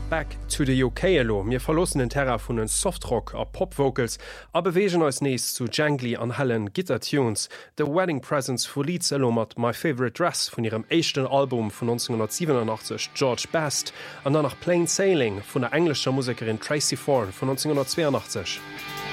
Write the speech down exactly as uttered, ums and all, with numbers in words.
Back to the U K lo mir verlossen den Terra vun den Softrock a Popvocals a bewegen als nees zu Jangly an hellen Gittertunes, The Wedding Presents vu Liedsello mat My Favorite Dress vun ihrem echten Album vun neunzehnhundertsiebenundachtzig George Best an dann nach Plain Sailing vun der englischer Musikerin Tracy Thorn von neunzehnhundertzweiundachtzig.